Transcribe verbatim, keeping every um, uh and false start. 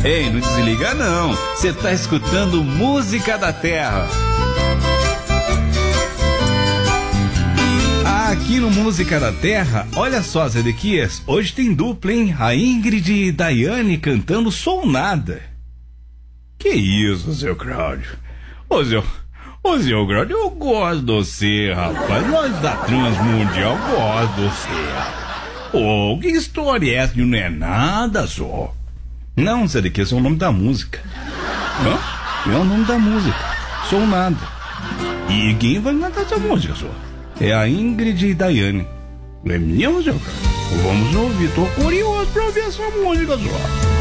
Ei, não desliga não. Você tá escutando Música da Terra. Aqui no Música da Terra, olha só, Zedequias, hoje tem dupla, hein? A Ingrid e Daiane cantando Sou Nada. Que isso, seu Cláudio? Ô, seu, ô, seu Cláudio, eu gosto de você, rapaz. Nós da Transmundial gosto de você, rapaz. Ô, que história é essa de não é nada, só? Não, Zedequias, é o nome da música. Hã? É o nome da música. Sou Nada. E quem vai cantar essa música, só? É a Ingrid e Daiane. Não é mesmo, seu cara? Vamos ouvir, tô curioso pra ouvir essa música só.